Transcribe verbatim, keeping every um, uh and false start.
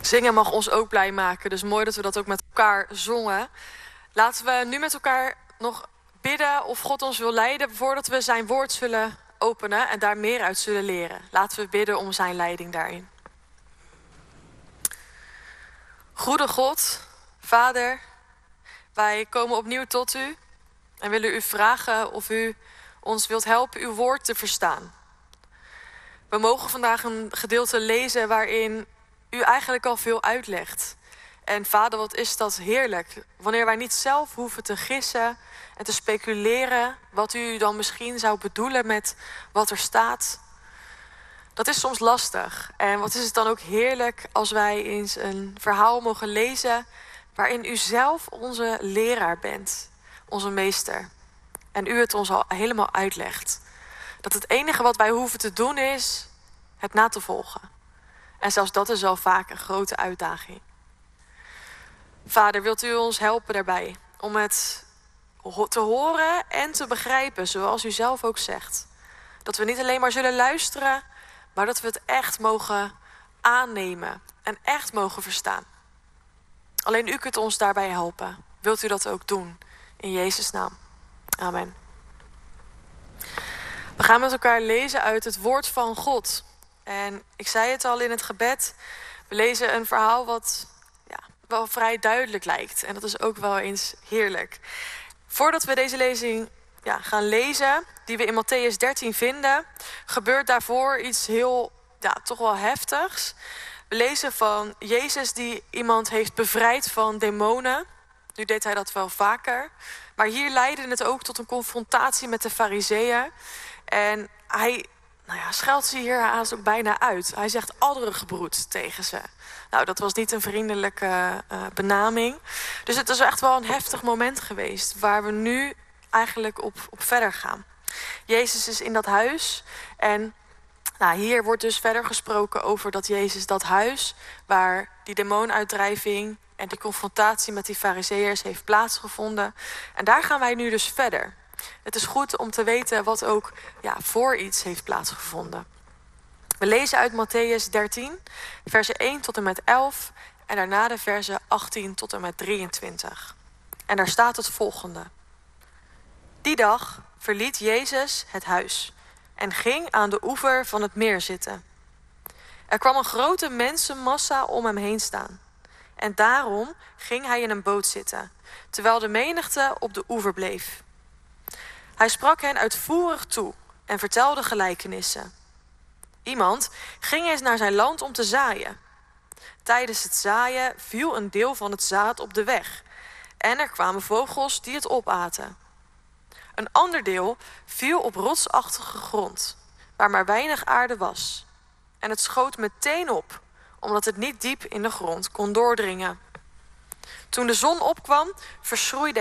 Zingen mag ons ook blij maken. Dus mooi dat we dat ook met elkaar zongen. Laten we nu met elkaar nog bidden of God ons wil leiden voordat we zijn woord zullen openen en daar meer uit zullen leren. Laten we bidden om zijn leiding daarin. Goede God, Vader, wij komen opnieuw tot u en willen u vragen of u ons wilt helpen uw woord te verstaan. We mogen vandaag een gedeelte lezen waarin u eigenlijk al veel uitlegt. En Vader, wat is dat heerlijk. Wanneer wij niet zelf hoeven te gissen en te speculeren wat u dan misschien zou bedoelen met wat er staat. Dat is soms lastig. En wat is het dan ook heerlijk als wij eens een verhaal mogen lezen waarin u zelf onze leraar bent, onze meester. En u het ons al helemaal uitlegt. Dat het enige wat wij hoeven te doen is het na te volgen. En zelfs dat is al vaak een grote uitdaging. Vader, wilt u ons helpen daarbij om het te horen en te begrijpen, zoals u zelf ook zegt. Dat we niet alleen maar zullen luisteren, maar dat we het echt mogen aannemen en echt mogen verstaan. Alleen u kunt ons daarbij helpen. Wilt u dat ook doen? In Jezus' naam. Amen. We gaan met elkaar lezen uit het woord van God. En ik zei het al in het gebed. We lezen een verhaal wat ja, wel vrij duidelijk lijkt. En dat is ook wel eens heerlijk. Voordat we deze lezing ja, gaan lezen, die we in Mattheüs dertien vinden, gebeurt daarvoor iets heel, ja, toch wel heftigs. We lezen van Jezus die iemand heeft bevrijd van demonen. Nu deed hij dat wel vaker. Maar hier leidde het ook tot een confrontatie met de Farizeeën. En hij nou ja, scheldt ze hier haast ook bijna uit. Hij zegt adderengebroed tegen ze. Nou, dat was niet een vriendelijke uh, benaming. Dus het is echt wel een heftig moment geweest waar we nu eigenlijk op, op verder gaan. Jezus is in dat huis en nou, hier wordt dus verder gesproken over dat Jezus dat huis waar die demoonuitdrijving en die confrontatie met die Farizeeërs heeft plaatsgevonden. En daar gaan wij nu dus verder. Het is goed om te weten wat ook ja, voor iets heeft plaatsgevonden. We lezen uit Mattheüs dertien, versen één tot en met elf en daarna de versen achttien tot en met drieëntwintig. En daar staat het volgende. Die dag verliet Jezus het huis en ging aan de oever van het meer zitten. Er kwam een grote mensenmassa om hem heen staan. En daarom ging hij in een boot zitten, terwijl de menigte op de oever bleef. Hij sprak hen uitvoerig toe en vertelde gelijkenissen. Iemand ging eens naar zijn land om te zaaien. Tijdens het zaaien viel een deel van het zaad op de weg en er kwamen vogels die het opaten. Een ander deel viel op rotsachtige grond, waar maar weinig aarde was. En het schoot meteen op, omdat het niet diep in de grond kon doordringen. Toen de zon opkwam, verschroeide